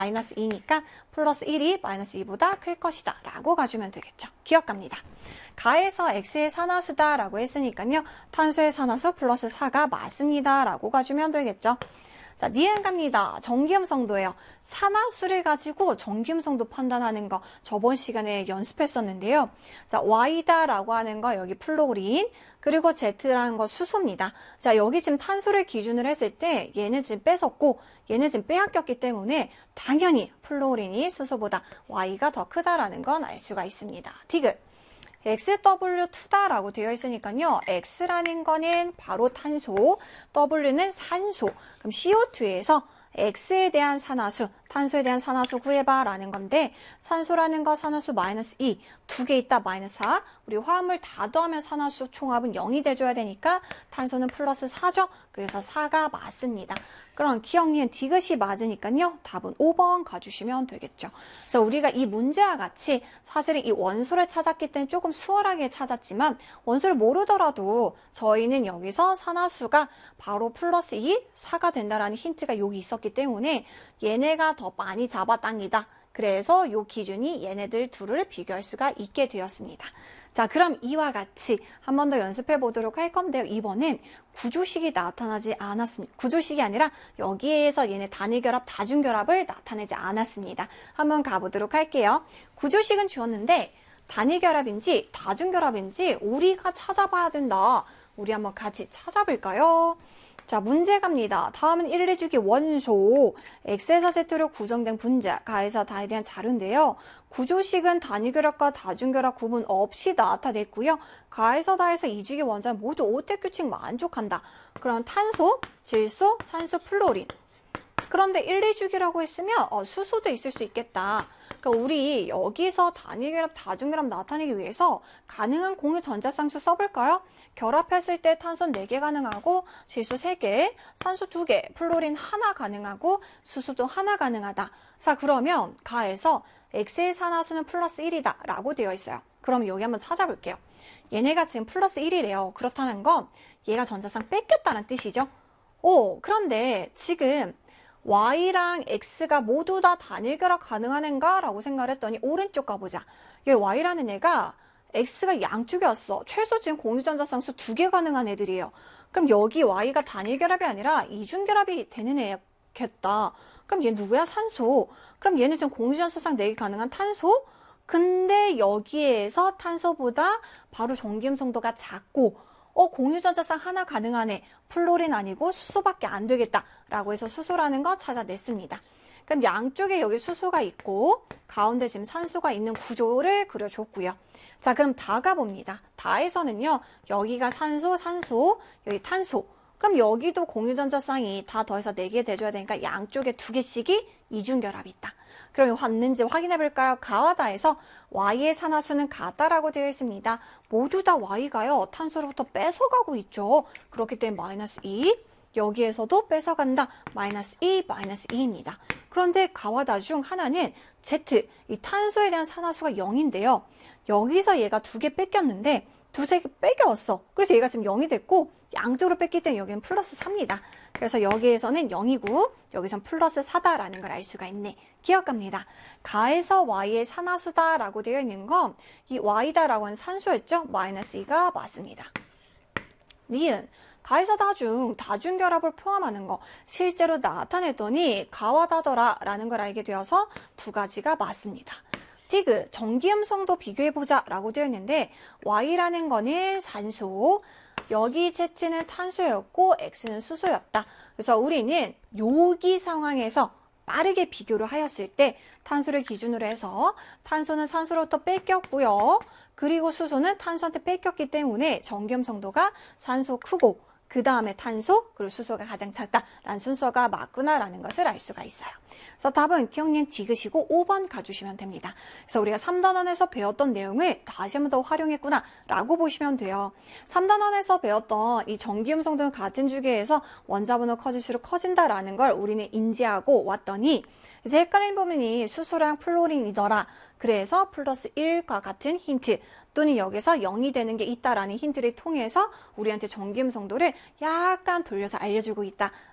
마이너스 2니까 플러스 1이 마이너스 2보다 클 것이다 라고 가주면 되겠죠. 기억합니다. 가에서 x의 산화수다 라고 했으니까요. 탄소의 산화수 플러스 4가 맞습니다 라고 가주면 되겠죠. 자, 니은 갑니다. 전기음성도예요. 산화수를 가지고 전기음성도 판단하는 거 저번 시간에 연습했었는데요. 자, Y다라고 하는 거 여기 플로린, 그리고 Z라는 거 수소입니다. 자, 여기 지금 탄소를 기준으로 했을 때 얘는 지금 뺏었고 얘는 지금 빼앗겼기 때문에 당연히 플로린이 수소보다 Y가 더 크다라는 건 알 수가 있습니다. 디귿. XW2다라고 되어 있으니까요. X라는 거는 바로 탄소, W는 산소. 그럼 CO2에서 X에 대한 산화수, 탄소에 대한 산화수 구해봐 라는 건데 산소라는 거 산화수 마이너스 2, 두 개 있다 마이너스 4. 우리 화합물 다 더하면 산화수 총합은 0이 돼줘야 되니까 탄소는 플러스 4죠. 그래서 4가 맞습니다. 그럼 기억니은 디귿이 맞으니까요. 답은 5번 가주시면 되겠죠. 그래서 우리가 이 문제와 같이 사실은 이 원소를 찾았기 때문에 조금 수월하게 찾았지만 원소를 모르더라도 저희는 여기서 산화수가 바로 플러스 2, 4가 된다라는 힌트가 여기 있었기 때문에 얘네가 더 많이 잡아당기다. 그래서 이 기준이 얘네들 둘을 비교할 수가 있게 되었습니다. 자, 그럼 이와 같이 한 번 더 연습해 보도록 할 건데요. 이번엔 구조식이 나타나지 않았습니다. 구조식이 아니라 여기에서 얘네 단일결합, 다중결합을 나타내지 않았습니다. 한번 가보도록 할게요. 구조식은 주었는데 단일결합인지 다중결합인지 우리가 찾아봐야 된다. 우리 한번 같이 찾아볼까요? 자, 문제 갑니다. 다음은 1, 2주기 원소, X에서 Z로 구성된 분자, 가에서 다에 대한 자료인데요. 구조식은 단위결합과 다중결합 구분 없이 나타냈고요. 가에서 다에서 2주기 원자 모두 5대 규칙 만족한다. 그럼 탄소, 질소, 산소, 플로린. 그런데 1, 2주기라고 했으면 수소도 있을 수 있겠다. 그러니까 우리 여기서 단위결합, 다중결합 나타내기 위해서 가능한 공유 전자쌍수 써볼까요? 결합했을 때 탄소는 4개 가능하고 질소 3개, 산소 2개, 플로린 하나 가능하고 수소도 하나 가능하다. 자, 그러면 가에서 X의 산화수는 플러스 1이다 라고 되어 있어요. 그럼 여기 한번 찾아볼게요. 얘네가 지금 플러스 1이래요. 그렇다는 건 얘가 전자쌍 뺏겼다는 뜻이죠. 그런데 지금 Y랑 X가 모두 다 단일결합 가능한 애인가? 라고 생각을 했더니 오른쪽 가보자. 여기 Y라는 애가 X가 양쪽에 왔어. 최소 지금 공유전자쌍수 2개 가능한 애들이에요. 그럼 여기 Y가 단일결합이 아니라 이중결합이 되는 애겠다. 그럼 얘 누구야? 산소. 그럼 얘는 지금 공유전자쌍 4개 가능한 탄소? 근데 여기에서 탄소보다 바로 전기음성도가 작고 공유전자쌍 하나 가능하네. 플로린 아니고 수소밖에 안 되겠다라고 해서 수소라는 거 찾아냈습니다. 그럼 양쪽에 여기 수소가 있고 가운데 지금 산소가 있는 구조를 그려줬고요. 자, 그럼 다 가봅니다. 다에서는요. 여기가 산소, 산소, 여기 탄소. 그럼 여기도 공유전자쌍이 다 더해서 4개 돼줘야 되니까 양쪽에 2개씩이 이중결합이 있다. 그럼 왔는지 확인해 볼까요? 가와 다에서 Y의 산화수는 같다라고 되어 있습니다. 모두 다 Y가요. 탄소로부터 뺏어가고 있죠. 그렇기 때문에 마이너스 2. 여기에서도 뺏어간다. 마이너스 2, 마이너스 2입니다. 그런데 가와 다 중 하나는 Z, 이 탄소에 대한 산화수가 0인데요. 여기서 얘가 2개 뺏겼는데 두세 개 뺏겨왔어. 그래서 얘가 지금 0이 됐고 양쪽으로 뺐기 때문에 여기는 플러스 4입니다. 그래서 여기에서는 0이고 여기선 플러스 4다라는 걸 알 수가 있네. 기억합니다. 가에서 Y의 산화수다라고 되어 있는 건 이 Y다라고 하는 산소였죠? 마이너스 2가 맞습니다. 니은 가에서 다중결합을 포함하는 거 실제로 나타냈더니 가와 다더라라는 걸 알게 되어서 두 가지가 맞습니다. 디귿, 전기음성도 비교해보자 라고 되어 있는데 Y라는 거는 산소, 여기 Z는 탄소였고 X는 수소였다. 그래서 우리는 여기 상황에서 빠르게 비교를 하였을 때 탄소를 기준으로 해서 탄소는 산소로부터 뺏겼고요. 그리고 수소는 탄소한테 뺏겼기 때문에 전기음성도가 산소 크고 그 다음에 탄소, 그리고 수소가 가장 작다라는 순서가 맞구나라는 것을 알 수가 있어요. 그래서 답은 기억니은 디귿이고 5번 가주시면 됩니다. 그래서 우리가 3단원에서 배웠던 내용을 다시 한 번 더 활용했구나 라고 보시면 돼요. 3단원에서 배웠던 이 전기음성도는 같은 주기에서 원자번호 커질수록 커진다라는 걸 우리는 인지하고 왔더니 이제 헷갈리는 부분이 수소랑 플로린이더라. 그래서 플러스 1과 같은 힌트 또는 여기서 0이 되는 게 있다라는 힌트를 통해서 우리한테 전기음성도를 약간 돌려서 알려주고 있다.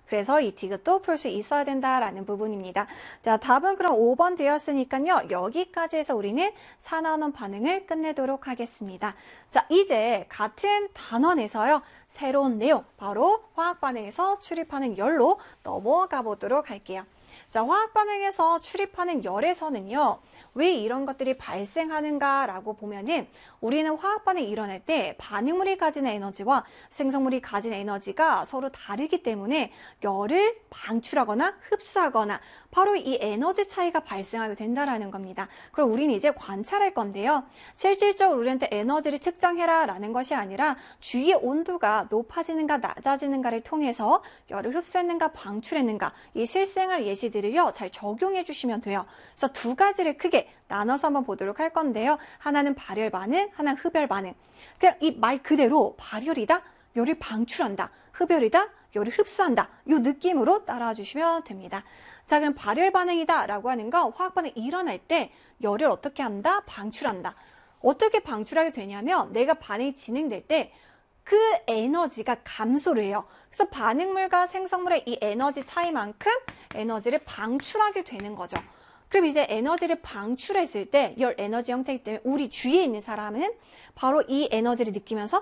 그래서 이 디귿도 풀 수 있어야 된다라는 부분입니다. 자, 답은 그럼 5번 되었으니까요. 여기까지 해서 우리는 산화원 반응을 끝내도록 하겠습니다. 자, 이제 같은 단원에서요. 새로운 내용, 바로 화학 반응에서 출입하는 열로 넘어가 보도록 할게요. 자, 화학 반응에서 출입하는 열에서는요. 왜 이런 것들이 발생하는가라고 보면은 우리는 화학 반응이 일어날 때 반응물이 가지는 에너지와 생성물이 가진 에너지가 서로 다르기 때문에 열을 방출하거나 흡수하거나 바로 이 에너지 차이가 발생하게 된다라는 겁니다. 그럼 우리는 이제 관찰할 건데요. 실질적으로 우리한테 에너지를 측정해라 라는 것이 아니라 주위의 온도가 높아지는가 낮아지는가를 통해서 열을 흡수했는가 방출했는가 이 실생활 예시들을요 잘 적용해 주시면 돼요. 그래서 두 가지를 크게 나눠서 한번 보도록 할 건데요. 하나는 발열 반응, 하나는 흡열 반응. 그냥 이 말 그대로 발열이다, 열을 방출한다, 흡열이다, 열을 흡수한다. 이 느낌으로 따라와 주시면 됩니다. 자, 그럼 발열 반응이다 라고 하는 건 화학 반응이 일어날 때 열을 어떻게 한다? 방출한다. 어떻게 방출하게 되냐면 내가 반응이 진행될 때 그 에너지가 감소를 해요. 그래서 반응물과 생성물의 이 에너지 차이만큼 에너지를 방출하게 되는 거죠. 그럼 이제 에너지를 방출했을 때 열 에너지 형태이기 때문에 우리 주위에 있는 사람은 바로 이 에너지를 느끼면서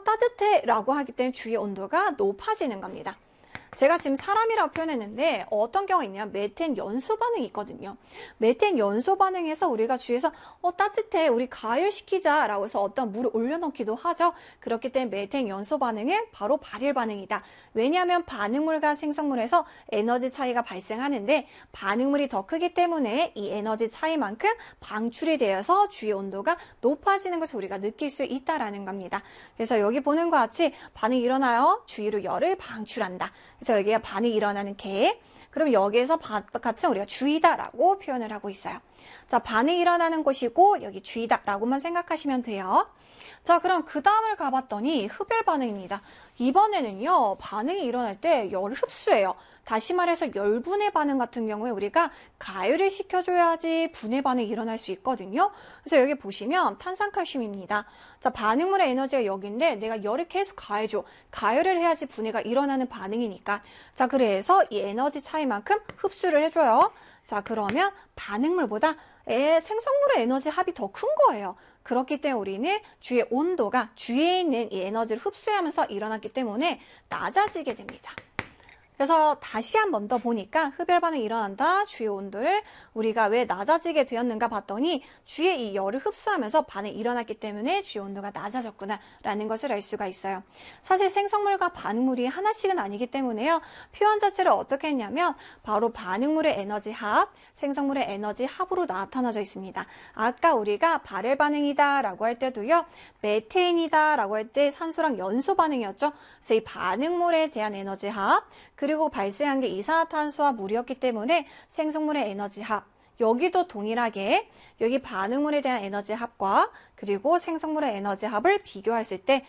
따뜻해 라고 하기 때문에 주위의 온도가 높아지는 겁니다. 제가 지금 사람이라고 표현했는데 어떤 경우가 있냐면 메탄 연소 반응이 있거든요. 메탄 연소 반응에서 우리가 주위에서 따뜻해 우리 가열시키자 라고 해서 어떤 물을 올려놓기도 하죠. 그렇기 때문에 메탄 연소 반응은 바로 발열 반응이다. 왜냐하면 반응물과 생성물에서 에너지 차이가 발생하는데 반응물이 더 크기 때문에 이 에너지 차이만큼 방출이 되어서 주위 온도가 높아지는 것을 우리가 느낄 수 있다라는 겁니다. 그래서 여기 보는 것 같이 반응이 일어나요. 주위로 열을 방출한다. 그래서 여기가 반응이 일어나는 개. 그럼 여기에서 같은 우리가 주위다라고 표현을 하고 있어요. 자, 반응이 일어나는 곳이고 여기 주위다라고만 생각하시면 돼요. 자, 그럼 그 다음을 가봤더니 흡열 반응입니다. 이번에는요, 반응이 일어날 때 열을 흡수해요. 다시 말해서 열분해 반응 같은 경우에 우리가 가열을 시켜줘야지 분해 반응이 일어날 수 있거든요. 그래서 여기 보시면 탄산칼슘입니다. 자, 반응물의 에너지가 여기인데 내가 열을 계속 가해줘. 가열을 해야지 분해가 일어나는 반응이니까. 자, 그래서 이 에너지 차이만큼 흡수를 해줘요. 자, 그러면 반응물보다 생성물의 에너지 합이 더 큰 거예요. 그렇기 때문에 우리는 주위의 온도가 주위에 있는 이 에너지를 흡수하면서 일어났기 때문에 낮아지게 됩니다. 그래서 다시 한 번 더 보니까 흡열 반응이 일어난다. 주위 온도를 우리가 왜 낮아지게 되었는가 봤더니 주위에 이 열을 흡수하면서 반응이 일어났기 때문에 주위 온도가 낮아졌구나 라는 것을 알 수가 있어요. 사실 생성물과 반응물이 하나씩은 아니기 때문에요. 표현 자체를 어떻게 했냐면 바로 반응물의 에너지 합, 생성물의 에너지 합으로 나타나져 있습니다. 아까 우리가 발열 반응이다 라고 할 때도요. 메테인이다 라고 할 때 산소랑 연소 반응이었죠. 그래서 이 반응물에 대한 에너지 합, 그리고 발생한 게 이산화탄소와 물이었기 때문에 생성물의 에너지 합, 여기도 동일하게 여기 반응물에 대한 에너지 합과 그리고 생성물의 에너지 합을 비교했을 때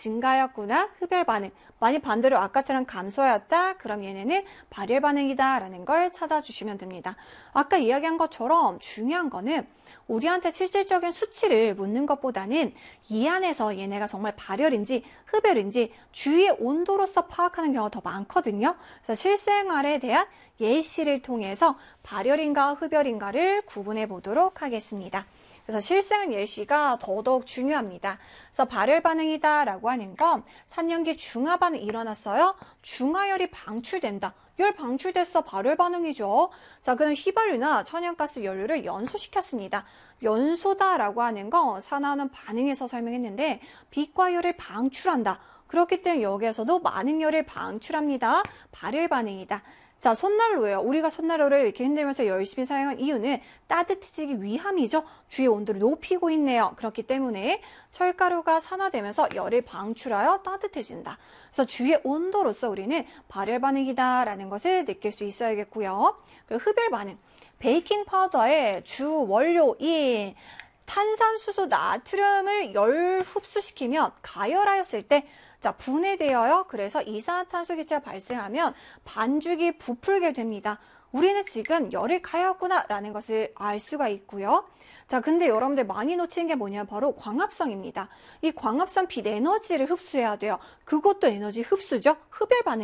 증가였구나, 흡열 반응. 만약 반대로 아까처럼 감소였다, 그럼 얘네는 발열 반응이다 라는 걸 찾아주시면 됩니다. 아까 이야기한 것처럼 중요한 거는 우리한테 실질적인 수치를 묻는 것보다는 이 안에서 얘네가 정말 발열인지 흡열인지 주위의 온도로서 파악하는 경우가 더 많거든요. 그래서 실생활에 대한 예시를 통해서 발열인가 흡열인가를 구분해 보도록 하겠습니다. 그래서 실생활 예시가 더더욱 중요합니다. 그래서 발열 반응이다 라고 하는 건 산염기 중화 반응이 일어났어요. 중화열이 방출된다. 열 방출됐어. 발열 반응이죠. 자, 그럼 휘발유나 천연가스 연료를 연소시켰습니다. 연소다라고 하는 건 산화하는 반응에서 설명했는데 빛과 열을 방출한다. 그렇기 때문에 여기에서도 많은 열을 방출합니다. 발열 반응이다. 자, 손난로예요. 우리가 손난로를 이렇게 흔들면서 열심히 사용한 이유는 따뜻해지기 위함이죠. 주위의 온도를 높이고 있네요. 그렇기 때문에 철가루가 산화되면서 열을 방출하여 따뜻해진다. 그래서 주위의 온도로서 우리는 발열 반응이다 라는 것을 느낄 수 있어야겠고요. 그리고 흡열 반응. 베이킹 파우더의 주 원료인 탄산수소 나트륨을 열 흡수시키면 가열하였을 때 분해되어요. 그래서 이산화탄소 기체가 발생하면 반죽이 부풀게 됩니다. 우리는 지금 열을 가해왔구나 라는 것을 알 수가 있고요. 자, 근데 여러분들 많이 놓치는 게 뭐냐면 바로 광합성입니다. 이 광합성 빛 에너지를 흡수해야 돼요. 그것도 에너지 흡수죠. 흡열 반응.